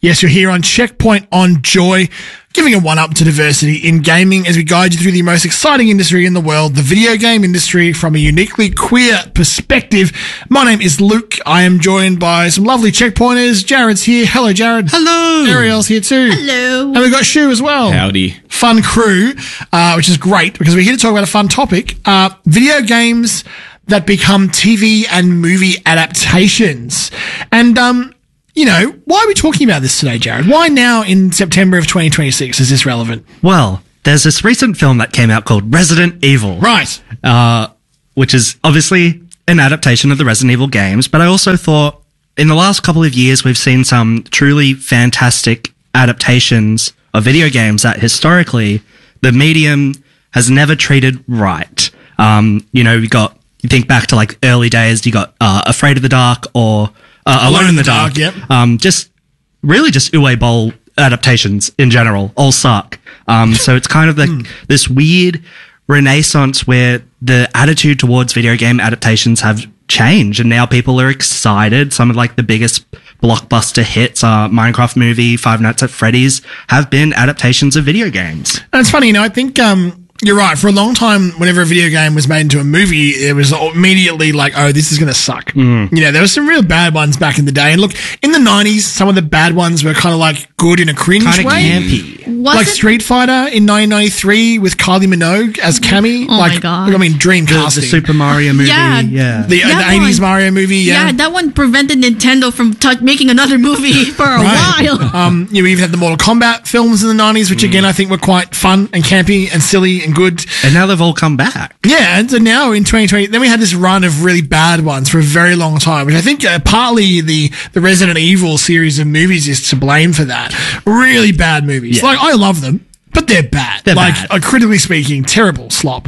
Yes, you're here on Checkpoint on Joy, giving a one-up to diversity in gaming as we guide you through the most exciting industry in the world, the video game industry, from a uniquely queer perspective. My name is Luke. I am joined by some lovely checkpointers. Jared's here. Hello, Jared. Hello. Ariel's here too. Hello. And we've got Shu as well. Howdy. Fun crew, which is great because we're here to talk about a fun topic. Video games that become TV and movie adaptations. And, you know, why are we talking about this today, Jared? Why now in September of 2026 is this relevant? Well, there's this recent film that came out called Resident Evil. Right. Which is obviously an adaptation of the Resident Evil games, but I also thought in the last couple of years we've seen some truly fantastic adaptations of video games that historically the medium has never treated right. You know, you think back to like early days, you got Afraid of the Dark or Alone in the Dark. Yep. Just Uwe Boll adaptations in general all suck. So it's kind of this weird renaissance where the attitude towards video game adaptations have changed, and now people are excited. Some of like the biggest blockbuster hits, Minecraft movie, Five Nights at Freddy's, have been adaptations of video games. And it's funny, you know, I think you're right. For a long time, whenever a video game was made into a movie, it was immediately like, oh, this is going to suck. You know, there were some real bad ones back in the day. And look, in the 90s, some of the bad ones were kind of like good in a cringe Kind of way. campy. Like Street Fighter in 1993 with Kylie Minogue as Cammy. Oh like, my God. I mean, dream The casting. Super Mario movie. Yeah. The That 80s one. Mario movie, yeah. Yeah, that one prevented Nintendo from making another movie for a while. You even had the Mortal Kombat films in the 90s, which again, I think were quite fun and campy and silly and good. And now they've all come back. Yeah, and so now in 2020, then we had this run of really bad ones for a very long time, which I think partly the Resident Evil series of movies is to blame for that. Really bad movies. Yeah. Like, I love them, but they're bad. They're like, bad. critically speaking, terrible slop.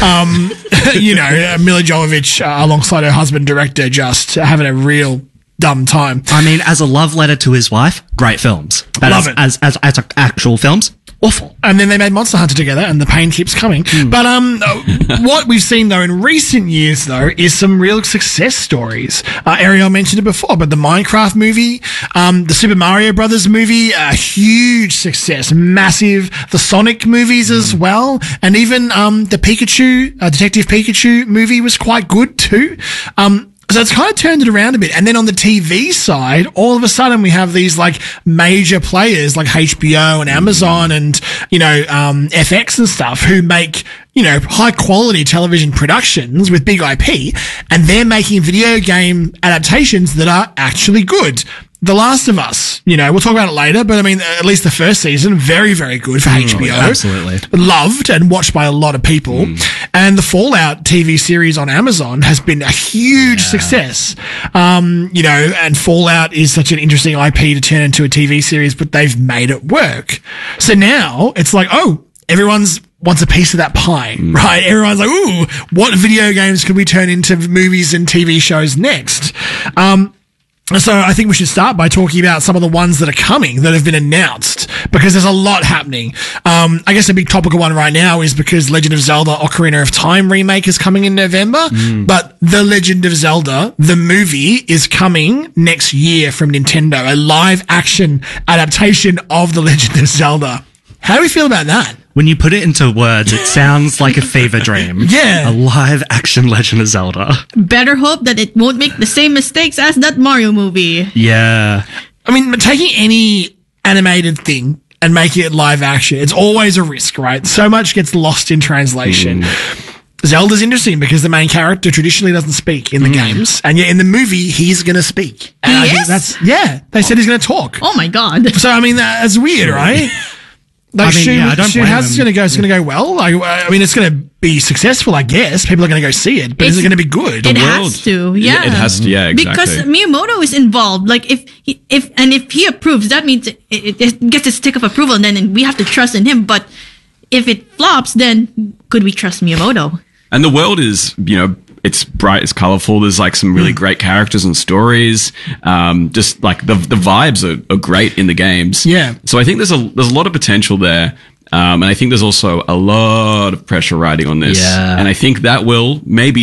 You know, Mila Jovovich alongside her husband director just having a real dumb time. I mean, as a love letter to his wife, great films. But Love it. As actual films, awful. And then they made Monster Hunter together, and the pain keeps coming. But what we've seen, though, in recent years, though, is some real success stories. Ariel mentioned it before, but the Minecraft movie, the Super Mario Brothers movie, a huge success, massive. The Sonic movies as well, and even the Pikachu, Detective Pikachu movie was quite good too. So it's kind of turned it around a bit. And then on the TV side, all of a sudden we have these like major players like HBO and Amazon and, you know, FX and stuff who make, you know, high quality television productions with big IP, and they're making video game adaptations that are actually good. The Last of Us, you know, we'll talk about it later, but I mean, at least the first season, very, very good for HBO. absolutely. Loved and watched by a lot of people. And the Fallout TV series on Amazon has been a huge success. You know, and Fallout is such an interesting IP to turn into a TV series, but they've made it work. So now it's like, oh, everyone's wants a piece of that pie, right? Everyone's like, ooh, what video games could we turn into movies and TV shows next? So I think we should start by talking about some of the ones that are coming that have been announced, because there's a lot happening. I guess a big topical one right now is because Legend of Zelda Ocarina of Time remake is coming in November, but The Legend of Zelda, the movie, is coming next year from Nintendo, a live action adaptation of The Legend of Zelda. How do we feel about that? When you put it into words, it sounds like a fever dream. Yeah. A live action Legend of Zelda. Better hope that it won't make the same mistakes as that Mario movie. Yeah. I mean, taking any animated thing and making it live action, it's always a risk, right? So much gets lost in translation. Zelda's interesting because the main character traditionally doesn't speak in the games, and yet in the movie, he's going to speak. And I think is? they said he's going to talk. Oh my God. So, I mean, that's weird, right? Like, I mean, I don't blame how's this them. going to go? It's going to go well? Like, I mean, it's going to be successful, I guess. People are going to go see it, but is it going to be good? It has to, yeah. It has to, yeah, exactly. Because Miyamoto is involved. Like, if he approves, that means it gets a stick of approval, and then we have to trust in him. But if it flops, then could we trust Miyamoto? And the world is, you know, it's bright, it's colorful. There's like some really great characters and stories. Just like the vibes are great in the games. Yeah. So I think there's a lot of potential there. And I think there's also a lot of pressure riding on this. Yeah. And I think that will maybe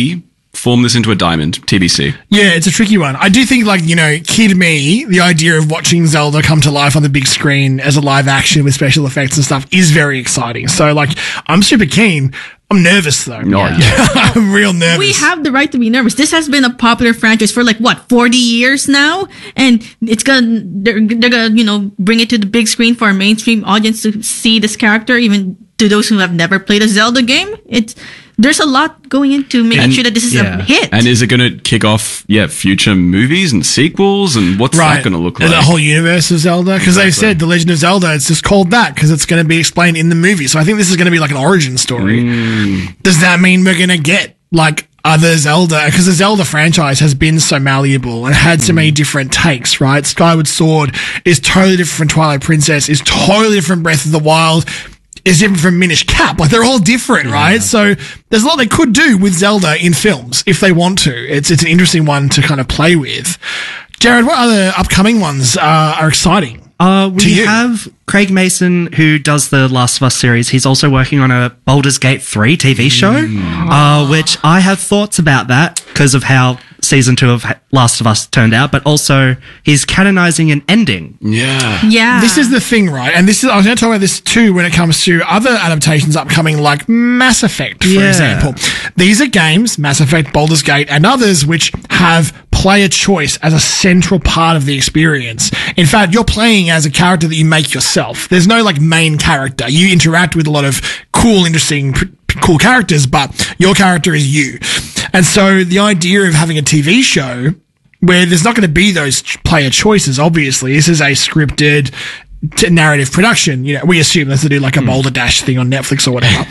form this into a diamond, TBC. Yeah, it's a tricky one. I do think, like, kid me, the idea of watching Zelda come to life on the big screen as a live action with special effects and stuff is very exciting. So, like, I'm super keen. I'm nervous, though. I'm real nervous. We have the right to be nervous. This has been a popular franchise for 40 years now, and they're gonna bring it to the big screen for a mainstream audience to see this character, even to those who have never played a Zelda game. There's a lot going into making sure that this is a hit. And is it going to kick off, future movies and sequels? And what's that going to look like? The whole universe of Zelda? Because they've said The Legend of Zelda, it's just called that because it's going to be explained in the movie. So I think this is going to be like an origin story. Does that mean we're going to get, other Zelda? Because the Zelda franchise has been so malleable and had so many different takes, right? Skyward Sword is totally different from Twilight Princess, is totally different from Breath of the Wild, is different from Minish Cap. They're all different, right? So there's a lot they could do with Zelda in films if they want to. It's an interesting one to kind of play with. Jared, what other upcoming ones are exciting? We have Craig Mason, who does the Last of Us series. He's also working on a Baldur's Gate 3 TV show, which I have thoughts about that because of how season 2 of Last of Us turned out, but also he's canonizing an ending. Yeah. This is the thing, right? And I was going to talk about this too when it comes to other adaptations upcoming, like Mass Effect, for example. These are games, Mass Effect, Baldur's Gate, and others, which have player choice as a central part of the experience. In fact, you're playing as a character that you make yourself. There's no main character. You interact with a lot of cool, interesting, cool characters, but your character is you. And so the idea of having a TV show where there's not going to be those player choices, obviously, this is a scripted narrative production. We assume that's to do a Boulder Dash thing on Netflix or whatever.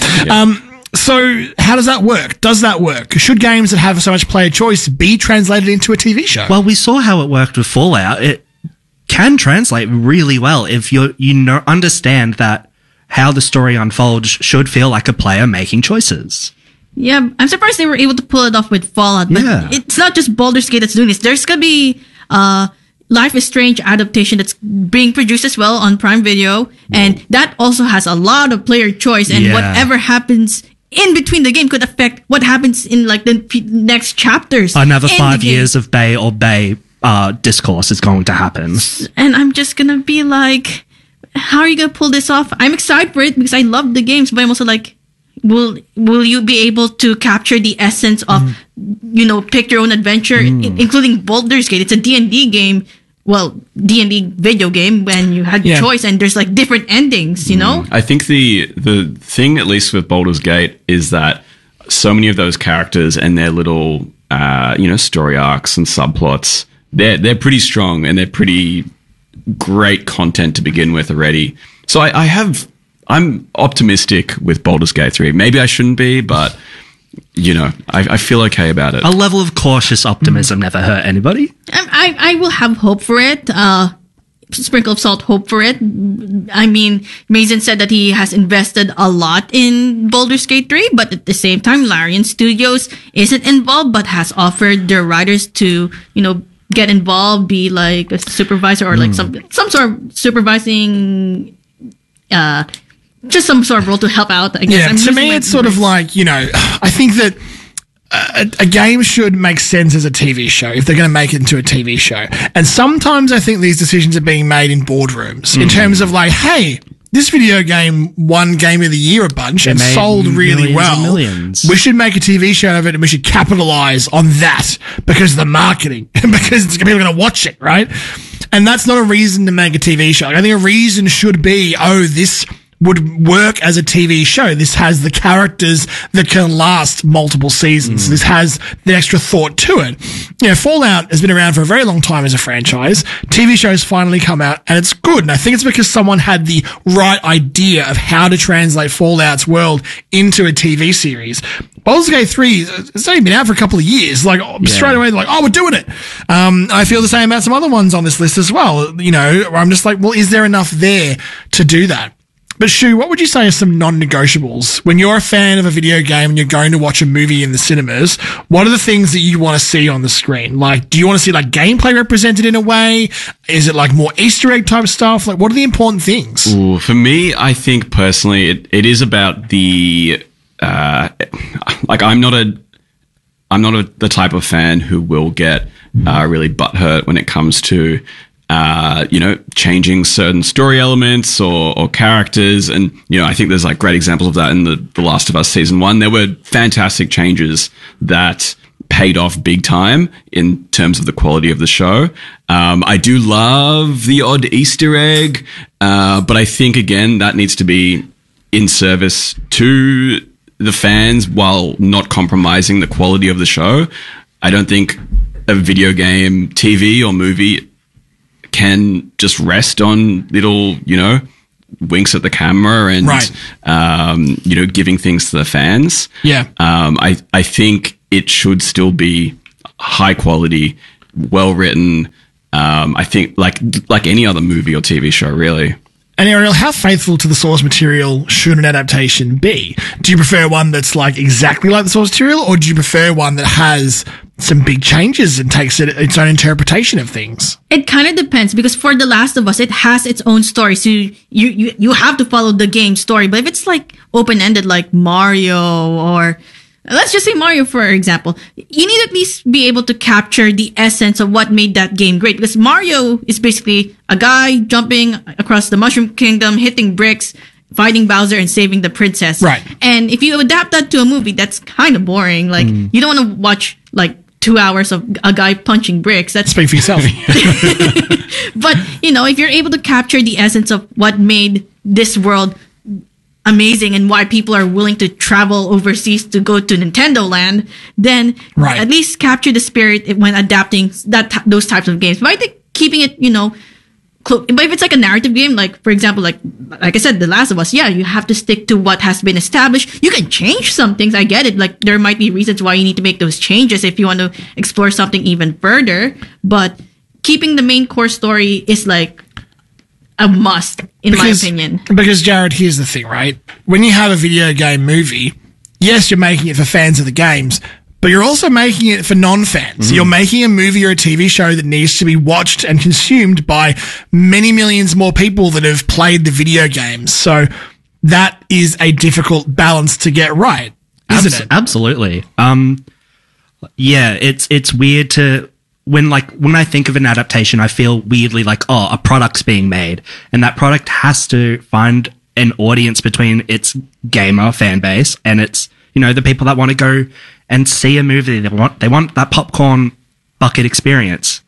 So how does that work? Does that work? Should games that have so much player choice be translated into a TV show? Well, we saw how it worked with Fallout. It can translate really well if you understand that how the story unfolds should feel like a player making choices. Yeah, I'm surprised they were able to pull it off with Fallout. But it's not just Baldur's Gate that's doing this. There's going to be Life is Strange adaptation that's being produced as well on Prime Video. And that also has a lot of player choice. And whatever happens in between the game could affect what happens in the next chapters. Another 5 years of Bay or Bay discourse is going to happen. And I'm just going to be like, how are you going to pull this off? I'm excited for it because I love the games, but I'm also like, will you be able to capture the essence of, pick your own adventure, including Baldur's Gate? It's a D&D game. Well, D&D video game when you had choice and there's different endings, I think the thing, at least with Baldur's Gate, is that so many of those characters and their little, story arcs and subplots, they're pretty strong and they're pretty great content to begin with already. So I'm optimistic with Baldur's Gate 3. Maybe I shouldn't be, but I feel okay about it. A level of cautious optimism never hurt anybody. I will have hope for it. Sprinkle of salt hope for it. I mean, Mason said that he has invested a lot in Baldur's Gate 3, but at the same time, Larian Studios isn't involved, but has offered their writers to, get involved, be like a supervisor or some sort of supervising, just some sort of role to help out, I guess. To me, it's sort of like, I think that a game should make sense as a TV show if they're going to make it into a TV show. And sometimes I think these decisions are being made in boardrooms in terms of hey, this video game won Game of the Year a bunch and sold really well. We should make a TV show of it and we should capitalize on that because of the marketing and because people are going to watch it, right? And that's not a reason to make a TV show. I think a reason should be, this would work as a TV show. This has the characters that can last multiple seasons. This has the extra thought to it. Fallout has been around for a very long time as a franchise. TV shows finally come out and it's good. And I think it's because someone had the right idea of how to translate Fallout's world into a TV series. Baldur's Gate 3, it's only been out for a couple of years. Straight away, they're like, we're doing it. I feel the same about some other ones on this list as well. Where I'm just like, well, is there enough there to do that? But Shu, what would you say are some non-negotiables? When you're a fan of a video game and you're going to watch a movie in the cinemas, what are the things that you want to see on the screen? Do you want to see gameplay represented in a way? Is it more Easter egg type stuff? What are the important things? Ooh, for me, I think personally it is about the, I'm not I'm not the type of fan who will get really butthurt when it comes to changing certain story elements or characters. And, I think there's like great examples of that in the Last of Us season 1. There were fantastic changes that paid off big time in terms of the quality of the show. I do love the odd Easter egg, but I think, again, that needs to be in service to the fans while not compromising the quality of the show. I don't think a video game, TV or movie can just rest on little, winks at the camera and, right. Giving things to the fans. Yeah. I think it should still be high quality, well written. I think like any other movie or TV show, really. And Ariel, how faithful to the source material should an adaptation be? Do you prefer one that's like exactly like the source material, or do you prefer one that has some big changes and takes its own interpretation of things? It kind of depends, because for The Last of Us, it has its own story, so you have to follow the game story. But if it's like open-ended like Mario, or let's just say Mario, for example, you need to at least be able to capture the essence of what made that game great. Because Mario is basically a guy jumping across the Mushroom Kingdom, hitting bricks, fighting Bowser, and saving the princess. Right. And if you adapt that to a movie, that's kind of boring. Like, you don't want to watch like 2 hours of a guy punching bricks. That's Speak for yourself. But, if you're able to capture the essence of what made this world amazing and why people are willing to travel overseas to go to Nintendo Land, then Right. at least capture the spirit when adapting those types of games. But I think keeping it, but if it's like a narrative game, like, for example, like I said, The Last of Us, yeah, you have to stick to what has been established. You can change some things. I get it. Like, there might be reasons why you need to make those changes if you want to explore something even further. But keeping the main core story is like a must, in my opinion. Because, Jared, here's the thing, right? When you have a video game movie, yes, you're making it for fans of the games, but you're also making it for non-fans. You're making a movie or a TV show that needs to be watched and consumed by many millions more people that have played the video games. So that is a difficult balance to get right, isn't it? Absolutely. Yeah, it's weird to when I think of an adaptation, I feel weirdly like, a product's being made, and that product has to find an audience between its gamer fan base and its, the people that want to go and see a movie. They want that popcorn bucket experience.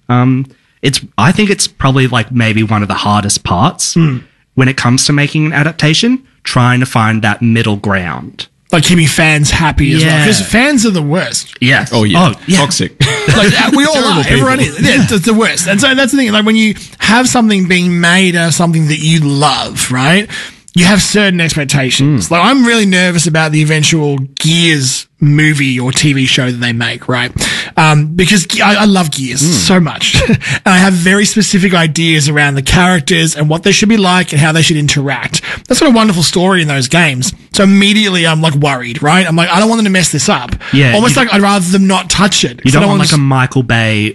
I think it's probably like maybe one of the hardest parts when it comes to making an adaptation, trying to find that middle ground. Like keeping fans happy as well. Because fans are the worst. Yes. Oh, yeah. Toxic. Like, we all are. Everyone is. Yeah, it's the worst. And so that's the thing. Like, when you have something being made out of something that you love, right? You have certain expectations. Like, I'm really nervous about the eventual Gears movie or TV show that they make, right? Because I love Gears so much. And I have very specific ideas around the characters and what they should be like and how they should interact. That's got a wonderful story in those games. So immediately I'm like worried, right? I'm like, I don't want them to mess this up. Yeah. Almost like I'd rather them not touch it. You don't want like a Michael Bay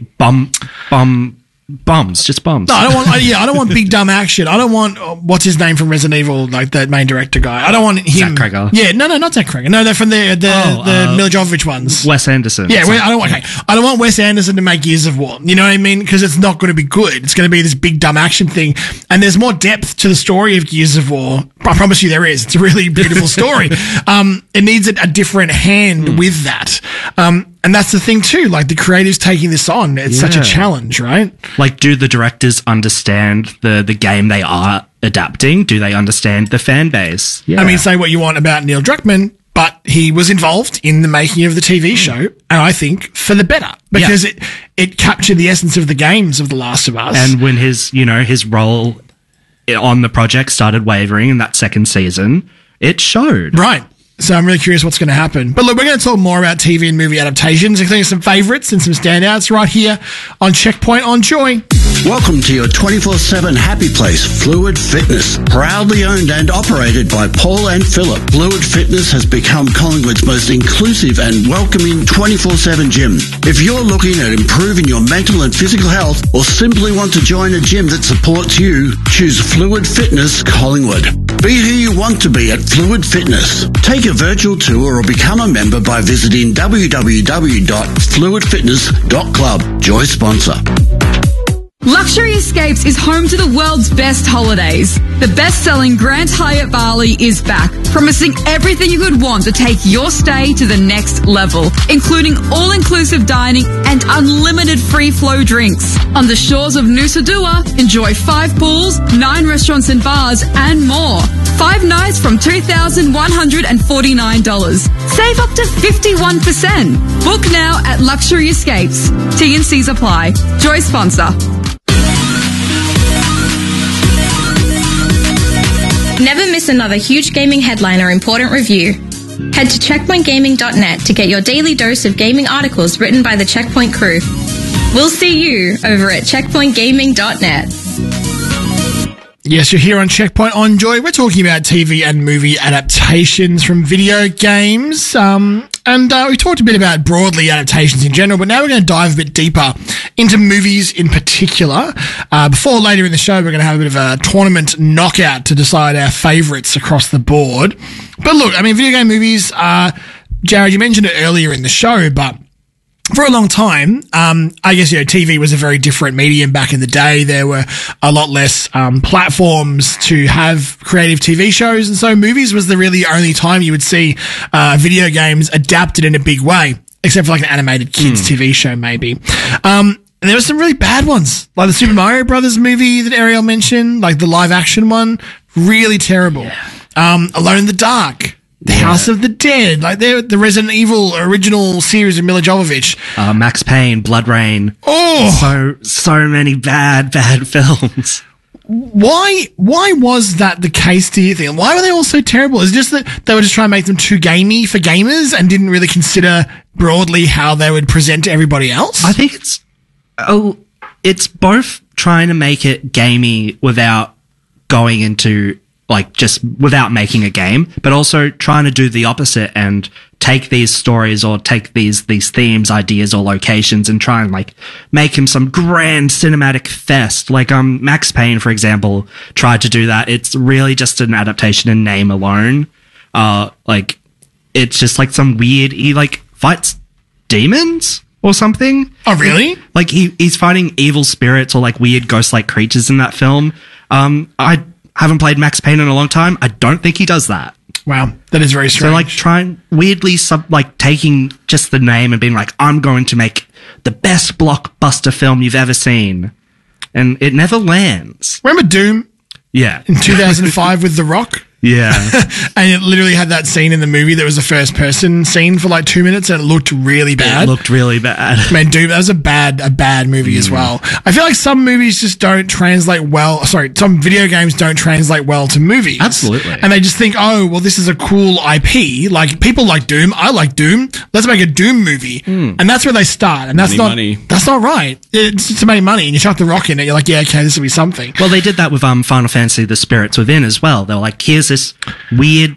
bums, just bums. No, I don't want big dumb action. I don't want what's his name from Resident Evil, like that main director guy. I don't want him. Zach Cregger. Yeah, no, not Zach Cregger. No, they're from the Mila Jovovich ones. Wes Anderson. Yeah, I don't want Wes Anderson to make Gears of War. You know what I mean? Because it's not going to be good. It's going to be this big dumb action thing, and there's more depth to the story of Gears of War. I promise you, there is. It's a really beautiful story. It needs a different hand with that. And that's the thing too, like the creatives taking this on, it's such a challenge, right? Like, do the directors understand the game they are adapting? Do they understand the fan base? Yeah. I mean, say what you want about Neil Druckmann, but he was involved in the making of the TV show, and I think for the better, because it captured the essence of the games of The Last of Us. And when his role on the project started wavering in that second season, it showed. Right. So I'm really curious what's going to happen. But look, we're going to talk more about TV and movie adaptations, including some favourites and some standouts right here on Checkpoint on Joy. Welcome to your 24/7 happy place, Fluid Fitness. Proudly owned and operated by Paul and Philip, Fluid Fitness has become Collingwood's most inclusive and welcoming 24/7 gym. If you're looking at improving your mental and physical health, or simply want to join a gym that supports you, choose Fluid Fitness Collingwood. Be who you want to be at Fluid Fitness. Take a virtual tour or become a member by visiting www.fluidfitness.club. Joy sponsor. Luxury Escapes is home to the world's best holidays. The best-selling Grand Hyatt Bali is back, promising everything you could want to take your stay to the next level, including all-inclusive dining and unlimited free-flow drinks. On the shores of Nusa Dua, enjoy 5 pools, 9 restaurants and bars, and more. 5 nights from $2,149. Save up to 51%. Book now at Luxury Escapes. T&Cs apply. Joy sponsor. Never miss another huge gaming headline or important review. Head to checkpointgaming.net to get your daily dose of gaming articles written by the Checkpoint crew. We'll see you over at checkpointgaming.net. Yes, you're here on Checkpoint on Joy. We're talking about TV and movie adaptations from video games. And we talked a bit about broadly adaptations in general, but now we're going to dive a bit deeper into movies in particular. Before later in the show, we're going to have a bit of a tournament knockout to decide our favourites across the board. But look, I mean, video game movies, Jared, you mentioned it earlier in the show, but for a long time, I guess, TV was a very different medium back in the day. There were a lot less platforms to have creative TV shows, and so movies was the really only time you would see video games adapted in a big way, except for like an animated kids TV show maybe. And there were some really bad ones, like the Super Mario Brothers movie that Ariel mentioned, like the live action one, really terrible. Yeah. Alone in the Dark. The House of the Dead, like the Resident Evil original series of Mila Jovovich. Max Payne, Blood Rain. Oh! So many bad films. Why was that the case, do you think? Why were they all so terrible? Is it just that they were just trying to make them too gamey for gamers and didn't really consider broadly how they would present to everybody else? I think it's both trying to make it gamey without going into just without making a game, but also trying to do the opposite and take these stories or take these themes, ideas, or locations and try and make him some grand cinematic fest. Max Payne, for example, tried to do that. It's really just an adaptation in name alone. It's just some weird, he fights demons or something. Oh, really? He's fighting evil spirits or weird ghost-like creatures in that film. I haven't played Max Payne in a long time. I don't think he does that. Wow, that is very strange. So trying weirdly taking just the name and being I'm going to make the best blockbuster film you've ever seen, and it never lands. Remember Doom? Yeah, in 2005 with The Rock. Yeah. And it literally had that scene in the movie that was a first person scene for 2 minutes and it looked really bad. It looked really bad. Man, dude, that was a bad movie as well. I feel like some movies just don't translate well. Sorry, some video games don't translate well to movies. Absolutely. And they just think, oh, well, this is a cool IP. People like Doom. I like Doom. Let's make a Doom movie. And that's where they start. And that's that's not right. It's to make money and you chuck The Rock in it. You're like, yeah, okay, this will be something. Well, they did that with Final Fantasy The Spirits Within as well. They were here's this weird,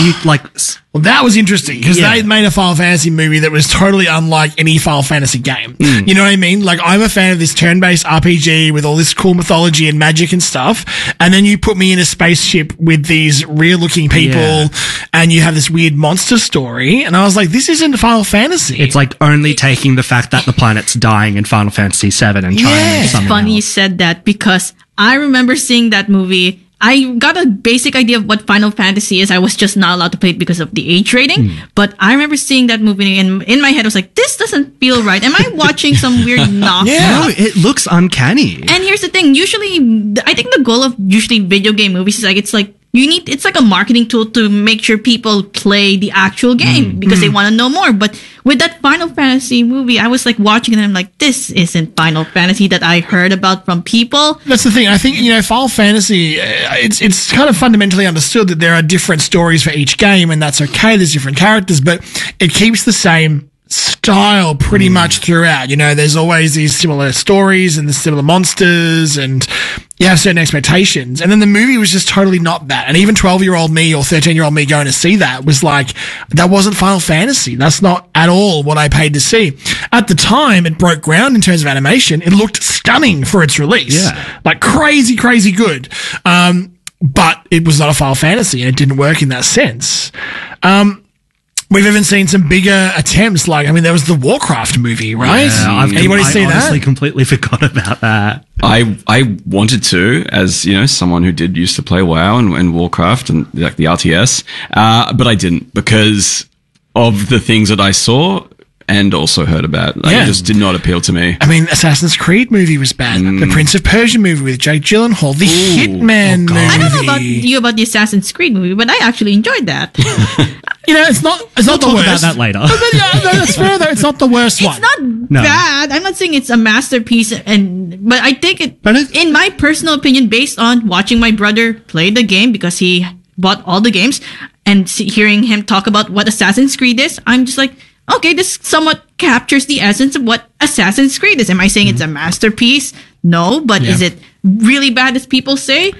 well, that was interesting because they made a Final Fantasy movie that was totally unlike any Final Fantasy game. You know what I mean? I'm a fan of this turn-based RPG with all this cool mythology and magic and stuff, and then you put me in a spaceship with these real-looking people, and you have this weird monster story, and I was like, this isn't Final Fantasy. It's only taking the fact that the planet's dying in Final Fantasy VII and trying to It's funny you said that because I remember seeing that movie. I got a basic idea of what Final Fantasy is. I was just not allowed to play it because of the age rating. But I remember seeing that movie and in my head I was like, this doesn't feel right. Am I watching some weird knockoff? No, it looks uncanny. And here's the thing. Usually, I think the goal of video game movies is it's like a marketing tool to make sure people play the actual game because they want to know more. But with that Final Fantasy movie, I was watching it and I'm like, this isn't Final Fantasy that I heard about from people. That's the thing. I think, Final Fantasy, it's kind of fundamentally understood that there are different stories for each game and that's okay. There's different characters, but it keeps the same style pretty much throughout. There's always these similar stories and the similar monsters and you have certain expectations. And then the movie was just totally not that. And even 12-year-old me or 13-year-old me going to see that was that wasn't Final Fantasy. That's not at all what I paid to see. At the time, it broke ground in terms of animation. It looked stunning for its release. Yeah. Crazy, crazy good. but it was not a Final Fantasy, and it didn't work in that sense. We've even seen some bigger attempts, like, I mean, there was the Warcraft movie, right? Yeah, Anybody see I honestly that? completely forgot about that. I wanted to, as you know, someone who did used to play WoW and Warcraft and like the RTS, but I didn't because of the things that I saw and also heard about. Like, Yeah. It just did not appeal to me. I mean, Assassin's Creed movie was bad. The Prince of Persia movie with Jake Gyllenhaal. The Hitman movie. I don't know about you about the Assassin's Creed movie, but I actually enjoyed that. You know, it's not the Talk worst. about that later. Yeah, no, that's fair though. It's not the worst one. It's not No. bad. I'm not saying it's a masterpiece, but I think in my personal opinion, based on watching my brother play the game because he bought all the games and hearing him talk about what Assassin's Creed is, I'm just like, okay, this somewhat captures the essence of what Assassin's Creed is. Am I saying it's a masterpiece? No, but is it really bad as people say?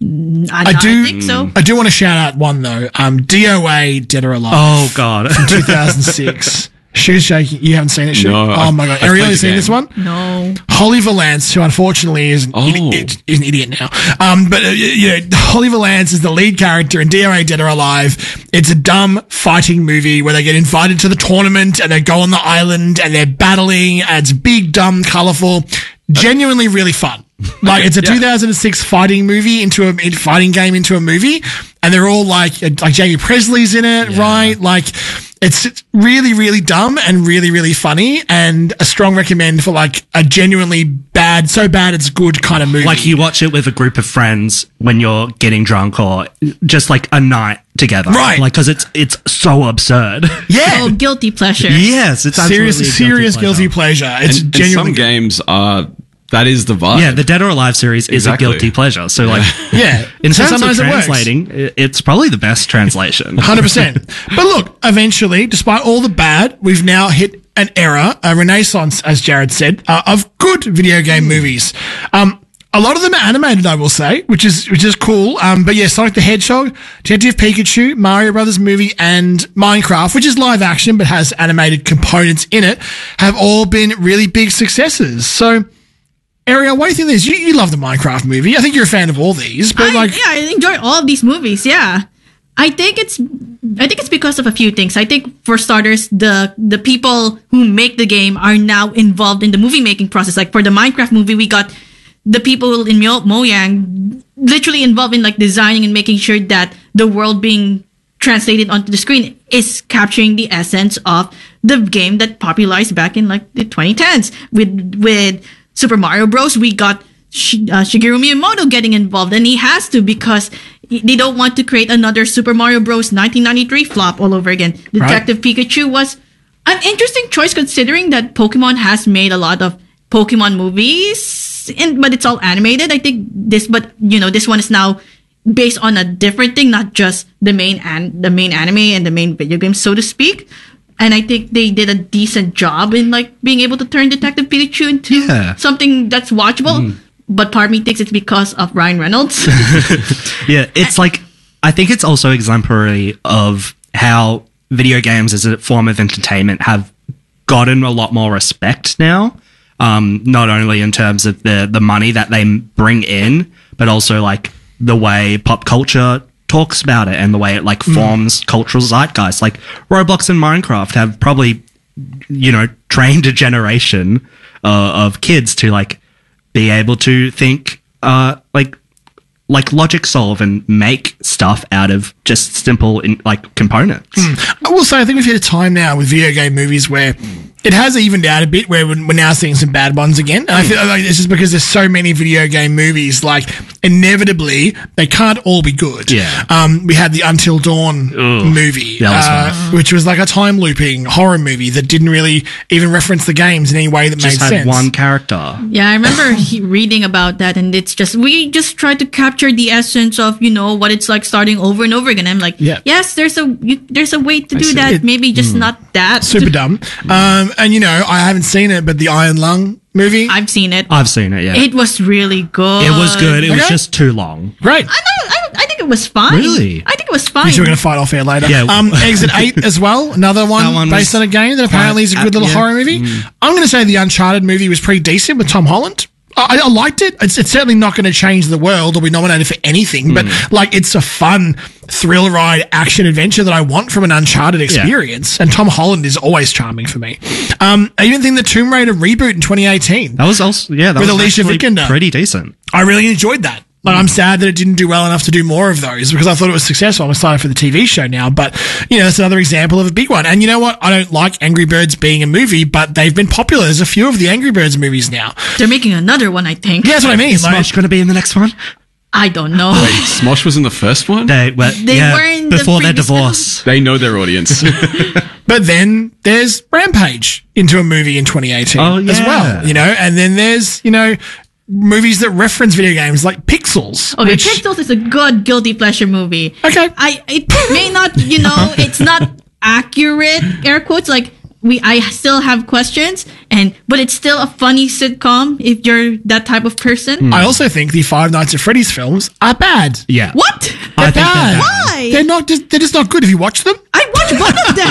I think so. I do want to shout out one though. DOA Dead or Alive. Oh, God. 2006. Shoes shaking. You haven't seen it, Shoe? No, Oh my god. I Ariel, played you the seen game. this one? No. Holly Valance, who unfortunately is an, is an idiot now. You know, Holly Valance is the lead character in DOA Dead or Alive. It's a dumb fighting movie where they get invited to the tournament and they go on the island and they're battling and it's big, dumb, colourful, genuinely really fun. Like it's a 2006 fighting movie fighting game into a movie, and they're all like Jamie Presley's in it, right? Like it's really, really dumb and really, really funny, and a strong recommend for like a genuinely bad, so bad it's good kind of movie. Like you watch it with a group of friends when you're getting drunk or just like a night together. Right. Like, cause it's so absurd. yeah, Oh, guilty pleasure. Yes, it's absolutely serious guilty pleasure. It's And genuinely some good. games are, that is the vibe. Yeah, the Dead or Alive series Exactly. is a guilty pleasure. So like, Yeah, in so terms of sometimes it works. translating, it's probably the best translation. 100%. But look, eventually, despite all the bad, we've now hit an era, a renaissance, as Jared said, of good video game movies. A lot of them are animated, I will say, which is cool. But yeah, Sonic the Hedgehog, Detective Pikachu, Mario Brothers movie, and Minecraft, which is live action but has animated components in it, have all been really big successes. So, Ariel, what do you think of this? You love the Minecraft movie. I think you're a fan of all these, but I enjoy all of these movies. Yeah, I think it's because of a few things. I think for starters, the people who make the game are now involved in the movie making process. Like for the Minecraft movie, we got the people in Mojang literally involved in like designing and making sure that the world being translated onto the screen is capturing the essence of the game that popularized back in like the 2010s with Super Mario Bros. We got Shigeru Miyamoto getting involved, and he has to because they don't want to create another Super Mario Bros. 1993 flop all over again. Detective Pikachu was an interesting choice considering that Pokemon has made a lot of Pokemon movies, but it's all animated. I think this one is now based on a different thing, not just the main anime and the main video game, so to speak. And I think they did a decent job in like being able to turn Detective Pikachu into something that's watchable. But part of me thinks it's because of Ryan Reynolds. Yeah, it's like, I think it's also exemplary of how video games as a form of entertainment have gotten a lot more respect now. Not only in terms of the money that they bring in, but also like the way pop culture talks about it and the way it like forms cultural zeitgeist. Like Roblox and Minecraft have probably, trained a generation of kids to like be able to think like logic solve and make stuff out of just simple components. I will say, I think we've hit a time now with video game movies where it has evened out a bit, where we're now seeing some bad ones again. And I feel like it's just because there's so many video game movies, like inevitably they can't all be good. Yeah. We had the Until Dawn movie, that was which was like a time looping horror movie that didn't really even reference the games in any way that Just made had sense. one character. Yeah, I remember reading about that, and it's just we just try to capture the essence of what it's like starting over and over again. I'm like, yes, there's a way to do that. Maybe just not that Super dumb. And I haven't seen it, but the Iron Lung movie. I've seen it. I've seen it, yeah. It was really good. It was good. It was Okay. just too long. Great. I think it was fine. Really? I think it was fine. Which we're going to fight off air later. Yeah. Exit 8 as well. Another one, That one based was on a game that apparently is a good little yeah. horror movie. I'm going to say the Uncharted movie was pretty decent with Tom Holland. I liked it. It's certainly not going to change the world or be nominated for anything, but like it's a fun thrill ride action adventure that I want from an Uncharted experience. And Tom Holland is always charming for me. I even think the Tomb Raider reboot in 2018. That was also, that with was Alicia Vikander. pretty decent. I really enjoyed that. Like, I'm sad that it didn't do well enough to do more of those because I thought it was successful. I'm excited for the TV show now, but it's another example of a big one. And you know what? I don't like Angry Birds being a movie, but they've been popular. There's a few of the Angry Birds movies now. They're making another one, I think. Yeah, that's what I mean. Is Smosh going to be in the next one? I don't know. Wait, Smosh was in the first one? They were in before the their previous divorce. They know their audience. But then there's Rampage into a movie in 2018 as well, and then there's, movies that reference video games like Pixels. Okay, Pixels is a good guilty pleasure movie. Okay. It may not, it's not accurate, air quotes, like I still have questions, but it's still a funny sitcom if you're that type of person. I also think the Five Nights at Freddy's films are bad. Yeah. What? They're bad. Why? They're just not good. Have you watched them? I watched both of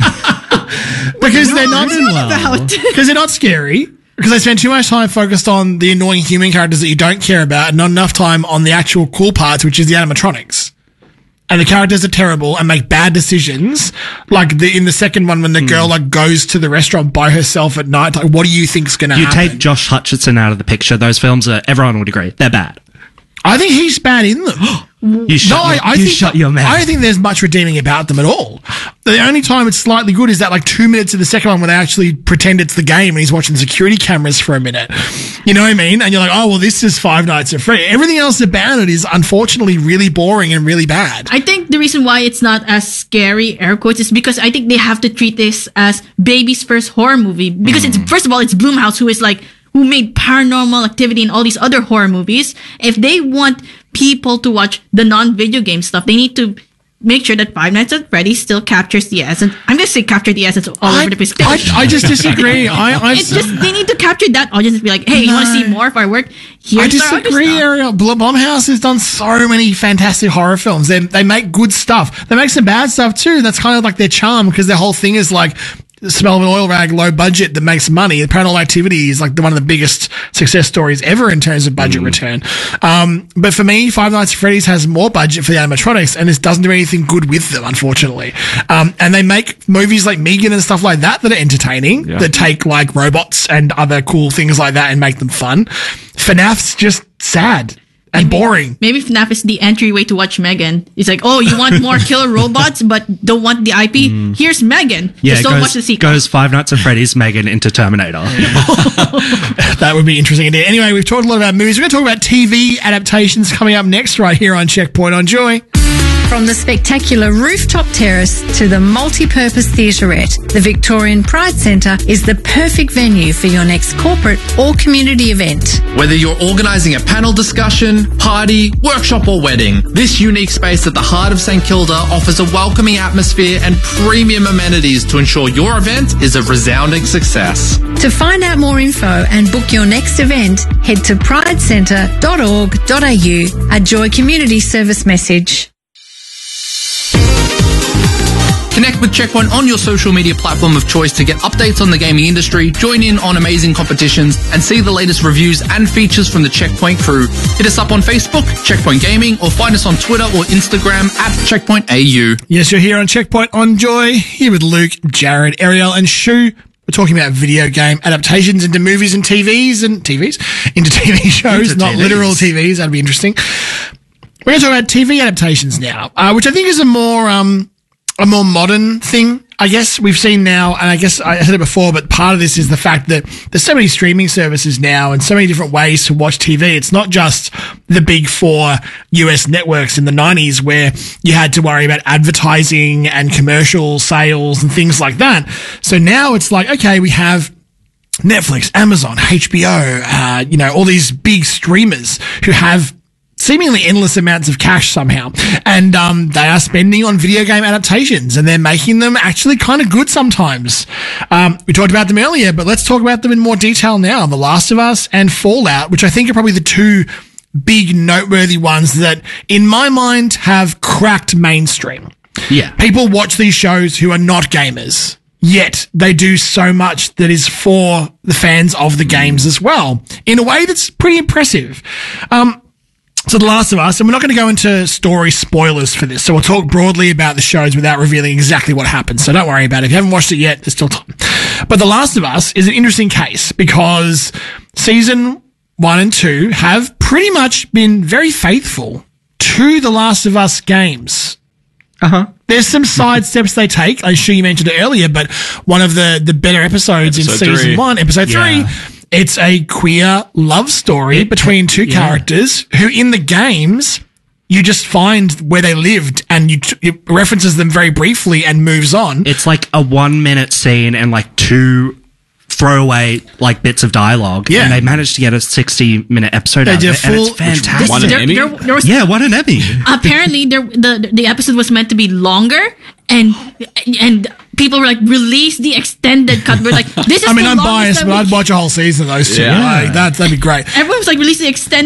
them. Because they're not about? Because they're not scary. Because they spend too much time focused on the annoying human characters that you don't care about and not enough time on the actual cool parts, which is the animatronics. And the characters are terrible and make bad decisions. Like in the second one when the girl goes to the restaurant by herself at night, like, what do you think's going to happen? You take Josh Hutcherson out of the picture, those films everyone would agree, they're bad. I think he's bad in them. You shut your mouth. I don't think there's much redeeming about them at all. The only time it's slightly good is that 2 minutes of the second one when they actually pretend it's the game and he's watching security cameras for a minute. You know what I mean? And you're like, oh, well, this is Five Nights at Freddy's. Everything else about it is unfortunately really boring and really bad. I think the reason why it's not as scary, air quotes, is because I think they have to treat this as baby's first horror movie. Because it's, first of all, it's Blumhouse who made Paranormal Activity and all these other horror movies. If they want people to watch the non-video game stuff, they need to make sure that Five Nights at Freddy's still captures the essence. I'm going to say capture the essence all over the place. I just disagree. It's just, they need to capture that audience and be like, hey, you want to see more of our work? I disagree, Ariel. Blumhouse has done so many fantastic horror films. They make good stuff. They make some bad stuff too. That's kind of like their charm because their whole thing is like, the smell of an oil rag, low budget that makes money. The Paranormal Activity is like one of the biggest success stories ever in terms of budget return. But for me, Five Nights at Freddy's has more budget for the animatronics and this doesn't do anything good with them, unfortunately. And they make movies like Megan and stuff like that are entertaining, that take like robots and other cool things like that and make them fun. FNAF's just sad. And boring. Maybe FNAF is the entryway to watch Megan. It's like, oh, you want more killer robots, but don't want the IP? Here's Megan. Just don't watch the sequel. Goes Five Nights at Freddy's, Megan into Terminator. That would be interesting indeed. Anyway, we've talked a lot about movies. We're going to talk about TV adaptations coming up next right here on Checkpoint on Joy. From the spectacular rooftop terrace to the multi-purpose theatrette, the Victorian Pride Centre is the perfect venue for your next corporate or community event. Whether you're organising a panel discussion, party, workshop or wedding, this unique space at the heart of St Kilda offers a welcoming atmosphere and premium amenities to ensure your event is a resounding success. To find out more info and book your next event, head to pridecentre.org.au, a Joy Community Service message. Connect with Checkpoint on your social media platform of choice to get updates on the gaming industry, join in on amazing competitions, and see the latest reviews and features from the Checkpoint crew. Hit us up on Facebook, Checkpoint Gaming, or find us on Twitter or Instagram at CheckpointAU. Yes, you're here on Checkpoint on Joy, here with Luke, Jared, Ariel, and Shu. We're talking about video game adaptations into movies and into TV shows, not literal TVs. That'd be interesting. We're going to talk about TV adaptations now, which I think is a more modern thing, I guess, we've seen now. And I guess I said it before, but part of this is the fact that there's so many streaming services now and so many different ways to watch TV. It's not just the big four US networks in the 90s where you had to worry about advertising and commercial sales and things like that. So now it's like, okay, we have Netflix, Amazon, HBO, all these big streamers who have seemingly endless amounts of cash somehow. And they are spending on video game adaptations and they're making them actually kind of good sometimes. We talked about them earlier, but let's talk about them in more detail now. The Last of Us and Fallout, which I think are probably the two big noteworthy ones that, in my mind, have cracked mainstream. Yeah. People watch these shows who are not gamers. yet they do so much that is for the fans of the games as well, in a way that's pretty impressive. So The Last of Us, and we're not going to go into story spoilers for this, so we'll talk broadly about the shows without revealing exactly what happens, so don't worry about it. If you haven't watched it yet, there's still time. But The Last of Us is an interesting case because season 1 and 2 have pretty much been very faithful to The Last of Us games. There's some side steps they take. I'm sure you mentioned it earlier, but one of the better episodes in season 3. 1, episode 3, it's a queer love story between two characters who in the games, you just find where they lived and it references them very briefly and moves on. It's like a 1 minute scene and like 2 throwaway like bits of dialogue. Yeah. And they managed to get a 60-minute episode out of it, and it's fantastic. Won an Emmy? Won an Emmy. Apparently, the episode was meant to be longer, and people were like, release the extended cut. We're like, this is I mean, the I'm longest biased, that but we- I'd watch a whole season of those two. Yeah. Like, that'd be great. Everyone was like, release the extended